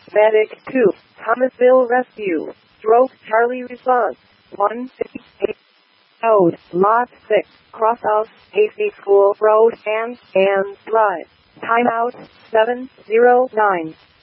Medic 2, Thomasville Rescue. Stroke Charlie response. 158. Code, Lot 6, Crosshouse, Hasty School Road, and Drive. Timeout, 709.